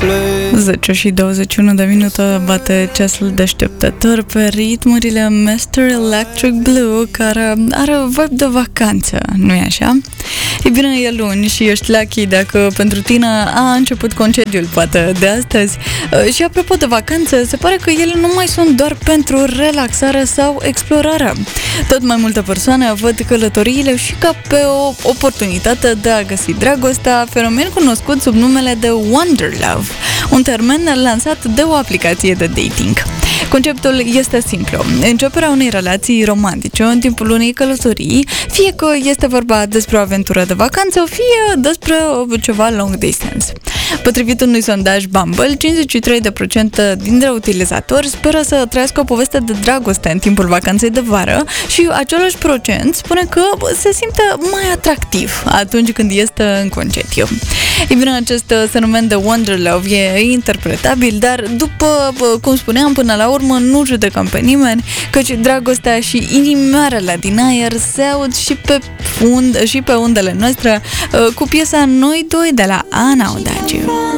10 și 21 de minute bate ceasul deșteptător pe ritmurile Mr. Electric Blue, care are vibe de vacanță, nu-i așa? E bine, e luni și ești lucky dacă pentru tine a început concediul, poate, de astăzi. Și apropo de vacanță, se pare că ele nu mai sunt doar pentru relaxare sau explorare. Tot mai multe persoane văd călătoriile și ca pe o oportunitate de a găsi dragostea, fenomen cunoscut sub numele de Wonder Love, un termen lansat de o aplicație de dating. Conceptul este simplu: începerea unei relații romantice în timpul unei călătorii, fie că este vorba despre o aventură de vacanță, fie despre ceva long distance. Potrivit unui sondaj Bumble, 53% dintre utilizatori speră să trăiască o poveste de dragoste în timpul vacanței de vară și același procent spune că se simte mai atractiv atunci când este în concediu. E bine, acest fenomen de Wonder Love e interpretabil, dar după cum spuneam, până la urmă nu judecăm pe nimeni, căci dragostea și inimioarele din aer se aud și pe undele noastre cu piesa Noi Doi de la Ana Odagiu.